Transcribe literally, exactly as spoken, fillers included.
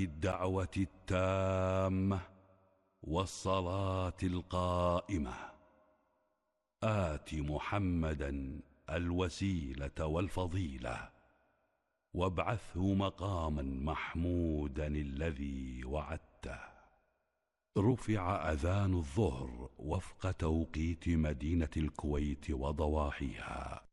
هذه الدعوة التامة والصلاة القائمة آت محمدا الوسيلة والفضيلة وابعثه مقاما محمودا الذي وعدته. رفع أذان الظهر وفق توقيت مدينة الكويت وضواحيها.